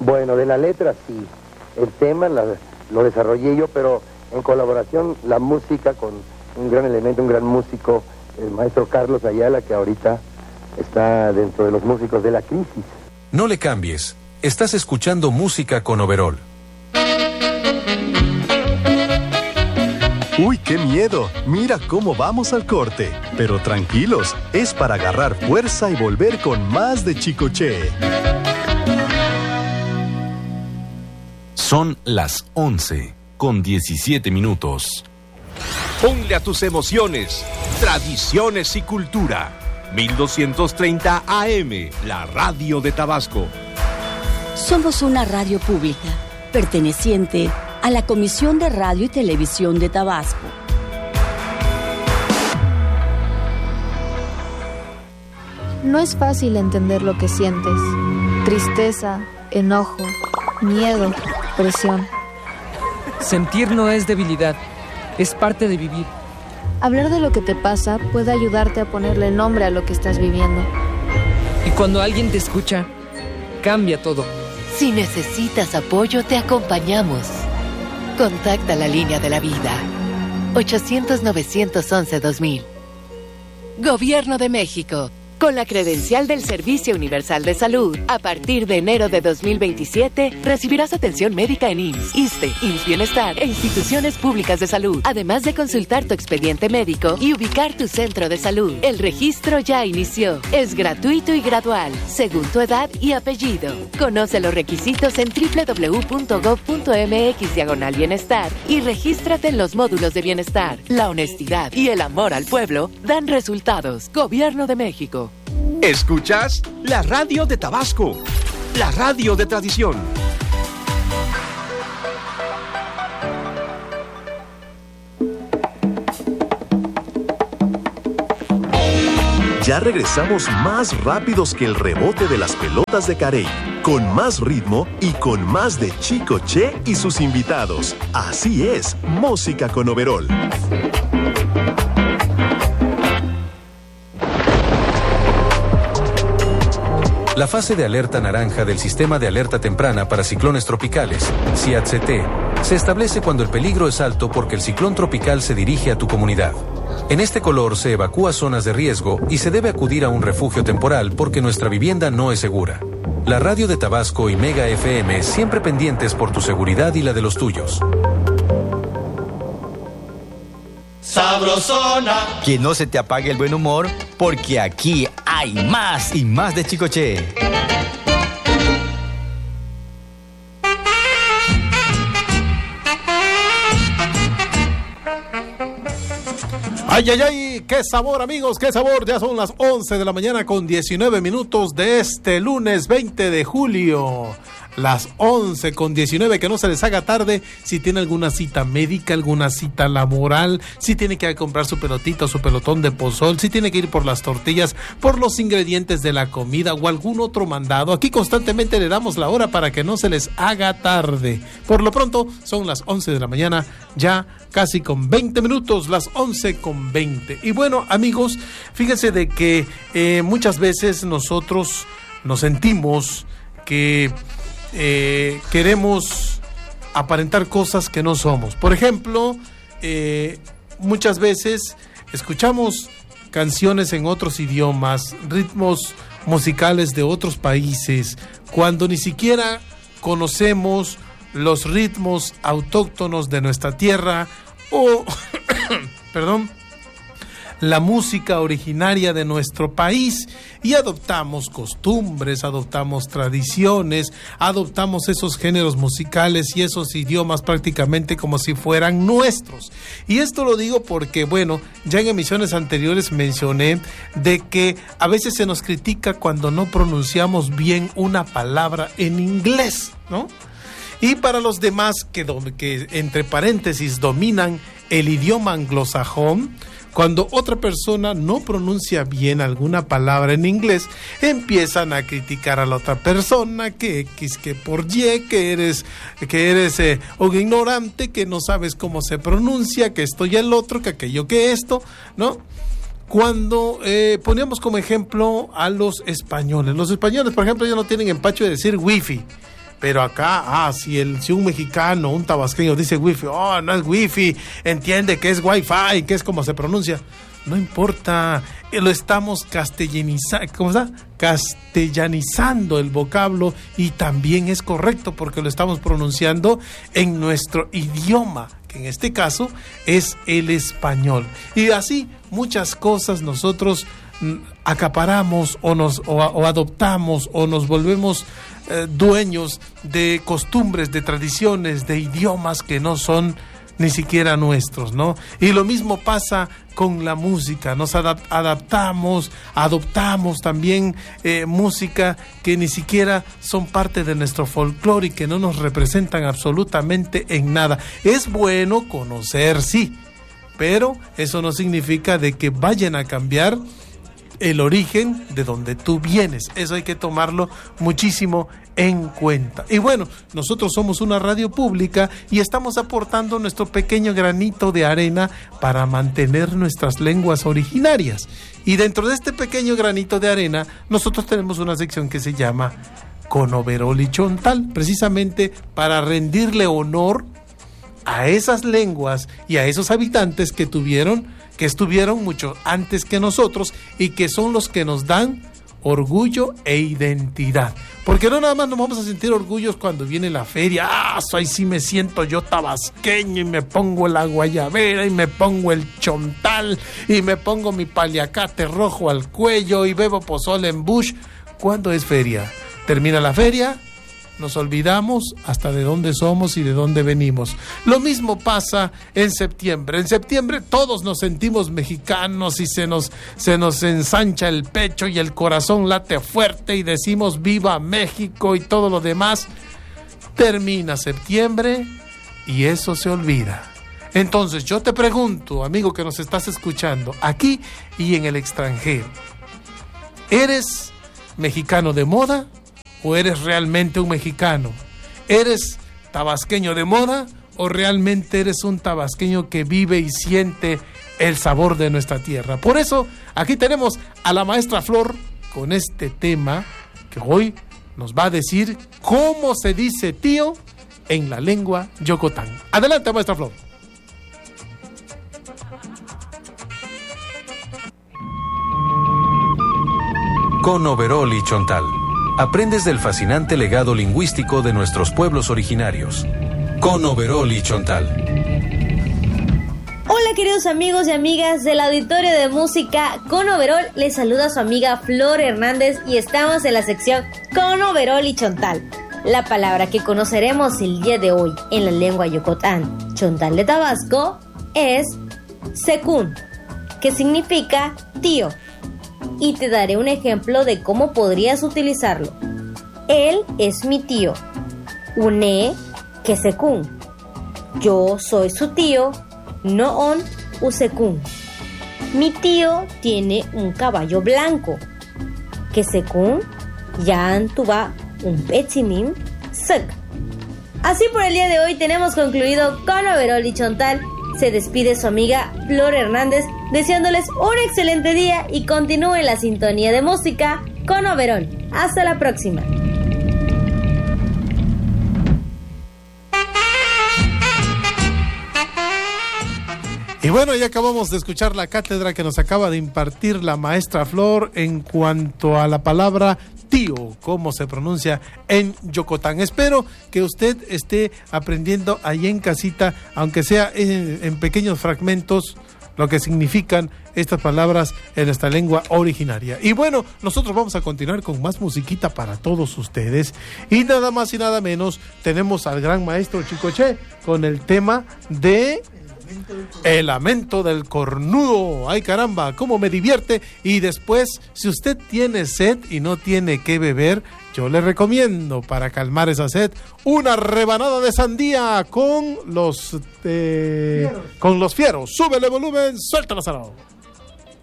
Bueno, de la letra sí. El tema lo desarrollé yo, pero en colaboración la música con un gran elemento, un gran músico, el maestro Carlos Ayala, que ahorita está dentro de los músicos de La Crisis. No le cambies. Estás escuchando Música con Overol. ¡Uy, qué miedo! Mira cómo vamos al corte. Pero tranquilos, es para agarrar fuerza y volver con más de Chicoche. Son las 11:17. Ponle a tus emociones, tradiciones y cultura. 1230 AM, la radio de Tabasco. Somos una radio pública, perteneciente a la Comisión de Radio y Televisión de Tabasco. No es fácil entender lo que sientes. Tristeza, enojo, miedo, presión. Sentir no es debilidad, es parte de vivir. Hablar de lo que te pasa puede ayudarte a ponerle nombre a lo que estás viviendo. Y cuando alguien te escucha, cambia todo. Si necesitas apoyo, te acompañamos. Contacta la línea de la vida. 800-911-2000. Gobierno de México. Con la credencial del Servicio Universal de Salud, a partir de enero de 2027, recibirás atención médica en IMSS, ISSSTE, IMSS Bienestar e instituciones públicas de salud, además de consultar tu expediente médico y ubicar tu centro de salud. El registro ya inició. Es gratuito y gradual, según tu edad y apellido. Conoce los requisitos en www.gov.mx/bienestar y regístrate en los módulos de bienestar. La honestidad y el amor al pueblo dan resultados. Gobierno de México. ¿Escuchas? La radio de Tabasco, la radio de tradición. Ya regresamos más rápidos que el rebote de las pelotas de Carey, con más ritmo y con más de Chicoche y sus invitados. Así es, Música con Overol. La fase de alerta naranja del Sistema de Alerta Temprana para Ciclones Tropicales, CIATCT, se establece cuando el peligro es alto porque el ciclón tropical se dirige a tu comunidad. En este color se evacúa zonas de riesgo y se debe acudir a un refugio temporal porque nuestra vivienda no es segura. La radio de Tabasco y Mega FM siempre pendientes por tu seguridad y la de los tuyos. Sabrosona. Que no se te apague el buen humor, porque aquí hay más y más de Chicoche. ¡Ay, ay, ay! ¡Qué sabor, amigos! ¡Qué sabor! Ya son las 11 de la mañana con 19 minutos de este lunes 20 de julio. Las 11 con 19, que no se les haga tarde si tiene alguna cita médica, alguna cita laboral, si tiene que comprar su pelotita o su pelotón de pozol, si tiene que ir por las tortillas, por los ingredientes de la comida o algún otro mandado. Aquí constantemente le damos la hora para que no se les haga tarde. Por lo pronto son las 11 de la mañana, ya casi con 20 minutos, las 11 con 20. Y bueno, amigos, fíjense de que muchas veces nosotros nos sentimos que queremos aparentar cosas que no somos. Por ejemplo, muchas veces escuchamos canciones en otros idiomas, ritmos musicales de otros países, cuando ni siquiera conocemos los ritmos autóctonos de nuestra tierra o la música originaria de nuestro país, y adoptamos costumbres, adoptamos tradiciones, adoptamos esos géneros musicales y esos idiomas prácticamente como si fueran nuestros. Y esto lo digo porque, bueno, ya en emisiones anteriores mencioné de que a veces se nos critica cuando no pronunciamos bien una palabra en inglés, ¿no? Y para los demás que entre paréntesis dominan el idioma anglosajón, cuando otra persona no pronuncia bien alguna palabra en inglés, empiezan a criticar a la otra persona, que X, que por Y, que eres un ignorante, que no sabes cómo se pronuncia, que esto y el otro, que aquello, que esto, ¿no? Cuando poníamos como ejemplo a los españoles. Los españoles, por ejemplo, ya no tienen empacho de decir wifi, Pero acá, si un mexicano, un tabasqueño dice wifi, no es wifi, entiende que es wifi, que es como se pronuncia. No importa, lo estamos castellanizando el vocablo, y también es correcto porque lo estamos pronunciando en nuestro idioma, que en este caso es el español. Y así muchas cosas nosotros acaparamos o adoptamos o nos volvemos dueños de costumbres, de tradiciones, de idiomas que no son ni siquiera nuestros, ¿no? Y lo mismo pasa con la música, nos adoptamos también música que ni siquiera son parte de nuestro folclore y que no nos representan absolutamente en nada. Es bueno conocer, sí, pero eso no significa de que vayan a cambiar el origen de donde tú vienes. Eso hay que tomarlo muchísimo en cuenta. Y bueno, nosotros somos una radio pública y estamos aportando nuestro pequeño granito de arena para mantener nuestras lenguas originarias. Y dentro de este pequeño granito de arena, nosotros tenemos una sección que se llama Con Overol y Chontal, precisamente para rendirle honor a esas lenguas y a esos habitantes que estuvieron mucho antes que nosotros y que son los que nos dan orgullo e identidad. Porque no nada más nos vamos a sentir orgullos cuando viene la feria. Ahí sí me siento yo tabasqueño y me pongo la guayabera y me pongo el chontal y me pongo mi paliacate rojo al cuello y bebo pozole en Bush. ¿Cuándo es feria? Termina la feria, nos olvidamos hasta de dónde somos y de dónde venimos. Lo mismo pasa en septiembre. En septiembre todos nos sentimos mexicanos y se nos ensancha el pecho y el corazón late fuerte y decimos ¡Viva México! Y todo lo demás. Termina septiembre y eso se olvida. Entonces yo te pregunto, amigo que nos estás escuchando, aquí y en el extranjero, ¿eres mexicano de moda? ¿O eres realmente un mexicano? ¿Eres tabasqueño de moda o realmente eres un tabasqueño que vive y siente el sabor de nuestra tierra? Por eso aquí tenemos a la maestra Flor con este tema que hoy nos va a decir cómo se dice tío en la lengua yocotán. Adelante, maestra Flor. Con Overol y Chontal, aprendes del fascinante legado lingüístico de nuestros pueblos originarios. Con Overol y Chontal. Hola queridos amigos y amigas del auditorio de música Con Overol, les saluda su amiga Flor Hernández y estamos en la sección Con Overol y Chontal. La palabra que conoceremos el día de hoy en la lengua yocotán, Chontal de Tabasco, es secún, que significa tío. Y te daré un ejemplo de cómo podrías utilizarlo. Él es mi tío. Une que secún. Yo soy su tío. No on usekún. Mi tío tiene un caballo blanco. Que secún yan tuba un pechinim sek. Así por el día de hoy tenemos concluido Con Overol y Chontal. Se despide su amiga Flor Hernández deseándoles un excelente día y continúen la sintonía de música con Overol. Hasta la próxima. Y bueno, ya acabamos de escuchar la cátedra que nos acaba de impartir la maestra Flor en cuanto a la palabra tío, cómo se pronuncia en yocotán. Espero que usted esté aprendiendo ahí en casita, aunque sea en pequeños fragmentos, lo que significan estas palabras en nuestra lengua originaria. Y bueno, nosotros vamos a continuar con más musiquita para todos ustedes. Y nada más y nada menos, tenemos al gran maestro Chicoche con el tema de El lamento del cornudo. Ay caramba, cómo me divierte. Y después, si usted tiene sed y no tiene que beber, yo le recomiendo para calmar esa sed una rebanada de sandía con los fieros. Súbele volumen, suéltala, Sarao.